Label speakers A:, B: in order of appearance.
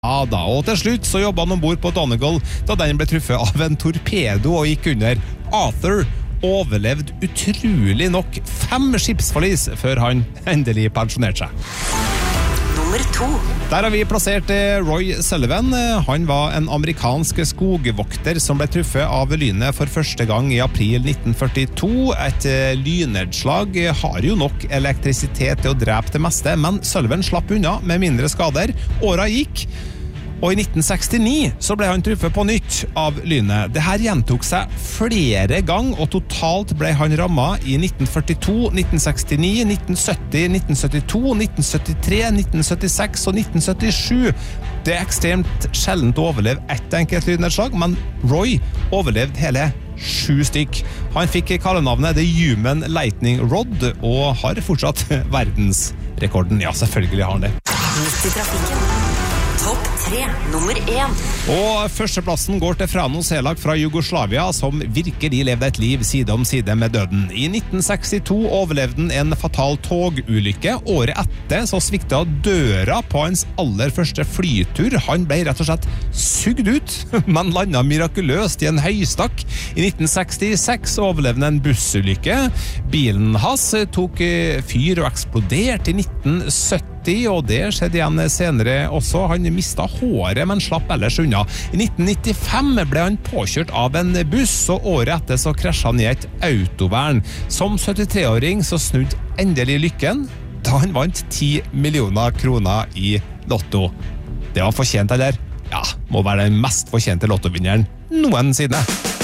A: Ja da, og til slutt så jobbet han ombord på Donegal da den ble truffet av en torpedo og gikk under. Arthur overlevde utrolig nok 5 skipsforlis før han endelig pensjonerte seg.
B: Nummer 2.
A: Der har vi plassert Roy Sullivan. Han var en amerikansk skogvokter som ble truffet av lynet for første gang i april 1942. Et lynnedslag har jo nok elektrisitet til å drepe det meste, men Sullivan slapp unna med mindre skader. Åra gikk, og i 1969 så ble han truffet på nytt av lynet. Dette gjentok seg flere ganger, og totalt ble han rammet i 1942, 1969, 1970, 1972, 1973, 1976 og 1977. Det er ekstremt sjeldent å overleve ett enkelt lynnedslag, men Roy overlevde hele 7 stykk. Han fikk kallenavnet The Human Lightning Rod, og har fortsatt verdensrekorden. Ja, selvfølgelig har han det.
B: Midt i trafikken. Topp 3, nummer 1.
A: Og førsteplassen går til Frano Selak fra Jugoslavia, som virkelig levde et liv side om side med døden. I 1962 overlevde han en fatal togulykke. Året etter så sviktet døra på hans aller første flytur. Han ble rett og slett sugd ut, men landet mirakuløst i en høystakk. I 1966 overlevde han en bussulykke. Bilen hans tok fyr og eksploderte i 1970. Og det skjedde igjen senere også. Han mistet håret, men slapp ellers unna. I 1995 ble han påkjørt av en buss, og året etter så krasjet han i et autovern. Som 73-åring så snudde endelig lykken da han vant 10 millioner kroner i lotto. Det var fortjent, eller? Ja, må være den mest fortjente lottovinneren noensinne.